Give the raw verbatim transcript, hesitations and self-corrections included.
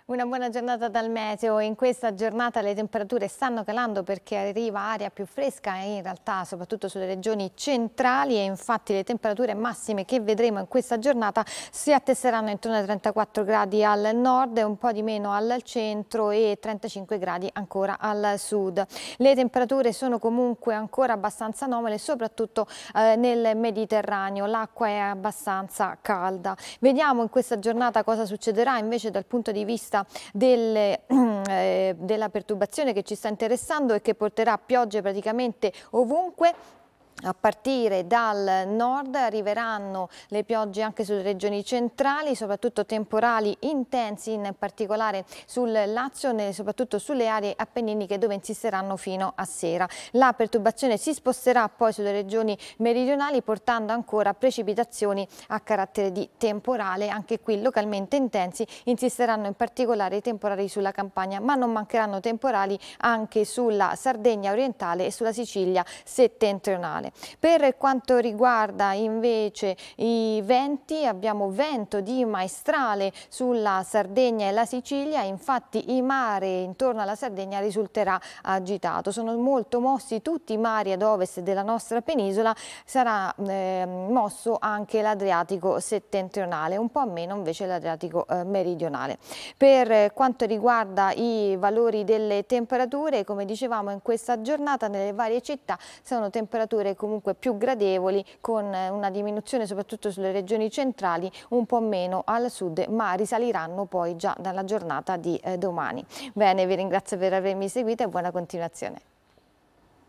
Una buona giornata dal meteo. In questa giornata le temperature stanno calando perché arriva aria più fresca e in realtà soprattutto sulle regioni centrali, e infatti le temperature massime che vedremo in questa giornata si attesteranno intorno ai trentaquattro gradi al nord, un po' di meno al centro e trentacinque gradi ancora al sud. Le temperature sono comunque ancora abbastanza anomale, soprattutto eh, nel Mediterraneo. L'acqua è abbastanza calda. Vediamo in questa giornata cosa succederà invece dal punto di vista Delle, eh, della perturbazione che ci sta interessando e che porterà piogge praticamente ovunque. A partire dal nord arriveranno le piogge anche sulle regioni centrali, soprattutto temporali intensi, in particolare sul Lazio e soprattutto sulle aree appenniniche, dove insisteranno fino a sera. La perturbazione si sposterà poi sulle regioni meridionali, portando ancora precipitazioni a carattere di temporale, anche qui localmente intensi. Insisteranno in particolare i temporali sulla Campania, ma non mancheranno temporali anche sulla Sardegna orientale e sulla Sicilia settentrionale. Per quanto riguarda invece i venti, abbiamo vento di maestrale sulla Sardegna e la Sicilia, infatti il mare intorno alla Sardegna risulterà agitato. Sono molto mossi tutti i mari ad ovest della nostra penisola, sarà eh, mosso anche l'Adriatico settentrionale, un po' meno invece l'Adriatico eh, meridionale. Per quanto riguarda i valori delle temperature, come dicevamo, in questa giornata nelle varie città sono temperature comunque più gradevoli, con una diminuzione soprattutto sulle regioni centrali, un po' meno al sud, ma risaliranno poi già dalla giornata di eh, domani. Bene, vi ringrazio per avermi seguito e buona continuazione.